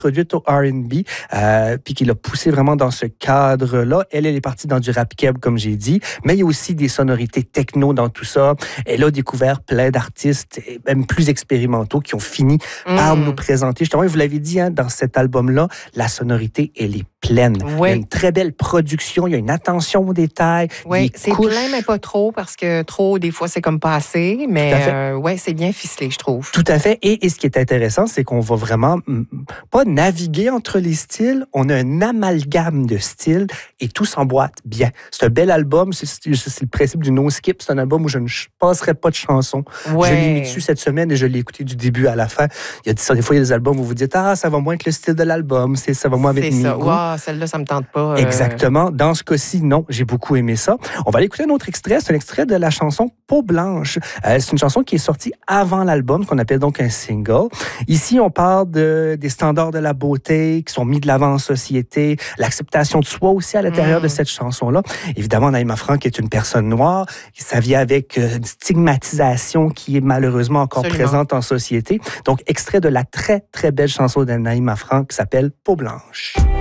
produite au R&B, puis qui l'a poussé vraiment dans ce cadre-là. Elle est partie dans du rap keb, comme j'ai dit, mais il y a aussi des sonorités techno dans tout ça. Elle a découvert plein d'artistes, même plus expérimentaux, qui ont fini par nous présenter. Justement, vous l'avez dit, hein, dans cet album-là, la sonorité, elle est pleine. Oui. Il y a une très belle production, il y a une attention aux détails. Oui, c'est plein, mais pas trop, parce que trop, des fois, c'est comme pas assez. Mais ouais, c'est bien ficelé, je trouve. Tout à fait. Et ce qui est intéressant, c'est qu'on va vraiment pas naviguer entre les styles. On a un amalgame de styles et tout s'emboîte bien. C'est un bel album. C'est le principe du no-skip. C'est un album où je ne passerai pas de chansons. Ouais. Je l'ai mis dessus cette semaine et je l'ai écouté du début à la fin. Des fois, il y a des albums où vous dites « Ah, ça va moins avec le style de l'album. Ça va moins avec mes goûts. » Wow, celle-là, ça me tente pas. Exactement. Dans ce cas-ci, non, j'ai beaucoup aimé ça. On va aller écouter un autre extrait. C'est un extrait de la chanson Peau blanche. C'est une chanson qui est sortie avant l'album, qu'on appelle donc un single. Ici, on parle des standards de la beauté qui sont mis de l'avant en société, l'acceptation de soi aussi à l'intérieur de cette chanson-là. Évidemment, Naïma Franck est une personne noire. Ça vient avec une stigmatisation qui est malheureusement encore présente en société. Donc, extrait de la très, très belle chanson de Naïma Franck qui s'appelle Peau blanche.